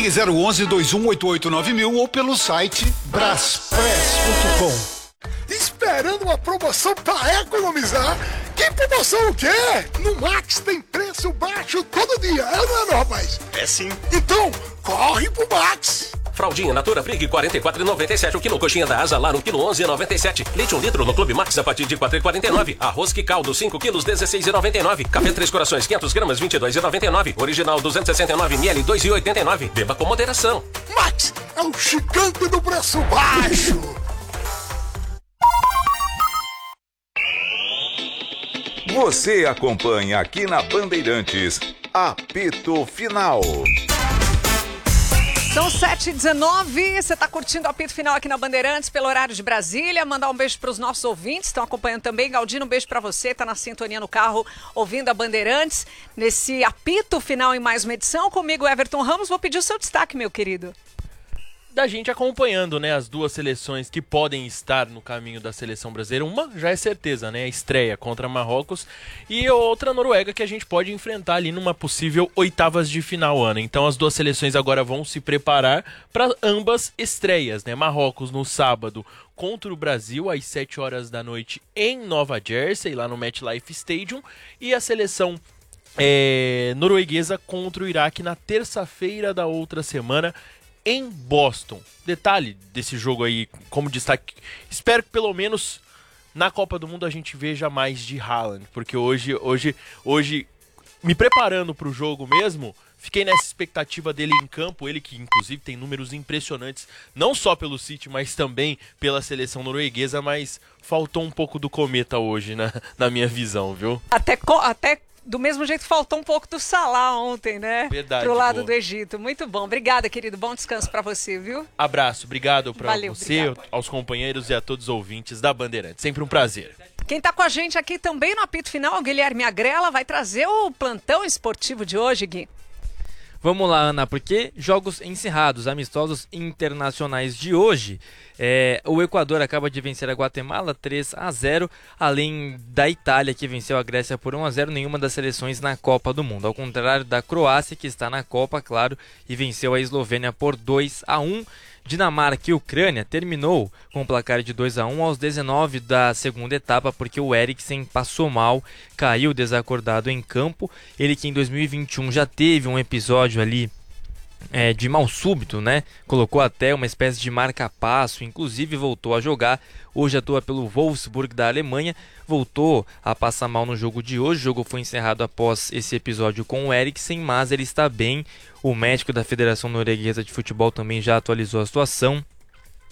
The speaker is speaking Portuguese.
Ligue 011-2188-9000 ou pelo site braspress.com. Esperando uma promoção para economizar? Que promoção o quê? No Max tem preço baixo todo dia, não é, rapaz? É sim. Então, corre pro Max! Fraldinha Natura Brig, R$ 44,97 o quilo. Coxinha da Asa Lar, 1 quilo, R$ 11,97. Leite 1 litro no Clube Max a partir de R$ 4,49. Arroz que caldo, 5 quilos, R$ 16,99. Café Três Corações, 500 gramas, R$ 22,99. Original, 269 ml, R$ 2,89. Beba com moderação. Max é o gigante do preço baixo! Você acompanha aqui na Bandeirantes, Apito Final. São 7h19, você está curtindo o Apito Final aqui na Bandeirantes pelo horário de Brasília. Mandar um beijo para os nossos ouvintes, estão acompanhando também. Galdino, um beijo para você, está na sintonia no carro, ouvindo a Bandeirantes. Nesse Apito Final em mais uma edição, comigo Everton Ramos, vou pedir o seu destaque, meu querido. Da gente acompanhando, né, as duas seleções que podem estar no caminho da seleção brasileira. Uma já é certeza, né, a estreia contra Marrocos, e outra Noruega que a gente pode enfrentar ali numa possível oitavas de final, Ana. Então as duas seleções agora vão se preparar para ambas estreias, né, Marrocos no sábado contra o Brasil às 7 horas da noite em Nova Jersey, lá no MetLife Stadium, e a seleção norueguesa contra o Iraque na terça-feira da outra semana em Boston. Detalhe desse jogo aí, como destaque, espero que pelo menos na Copa do Mundo a gente veja mais de Haaland, porque hoje me preparando para o jogo mesmo, fiquei nessa expectativa dele em campo, ele que inclusive tem números impressionantes, não só pelo City, mas também pela seleção norueguesa, mas faltou um pouco do cometa hoje, na minha visão, viu? Até do mesmo jeito que faltou um pouco do Salah ontem, né? Verdade. Pro lado boa. do Egito. Muito bom. Obrigada, querido. Bom descanso pra você, viu? Abraço. Obrigado pra Valeu, você, obrigada. aos companheiros e a todos os ouvintes da Bandeirantes. Sempre um prazer. Quem tá com a gente aqui também no Apito Final, o Guilherme Agrela, vai trazer o plantão esportivo de hoje, Gui. Vamos lá, Ana, porque jogos encerrados, amistosos internacionais de hoje. O Equador acaba de vencer a Guatemala 3-0, além da Itália, que venceu a Grécia por 1-0, nenhuma das seleções na Copa do Mundo. Ao contrário da Croácia, que está na Copa, claro, e venceu a Eslovênia por 2-1. Dinamarca e Ucrânia terminou com o placar de 2-1 aos 19 da segunda etapa, porque o Eriksen passou mal, caiu desacordado em campo. Ele que em 2021 já teve um episódio ali de mal súbito, né? Colocou até uma espécie de marca-passo, inclusive voltou a jogar. Hoje atua pelo Wolfsburg da Alemanha, voltou a passar mal no jogo de hoje. O jogo foi encerrado após esse episódio com o Eriksen, mas ele está bem. O médico da Federação Norueguesa de Futebol também já atualizou a situação.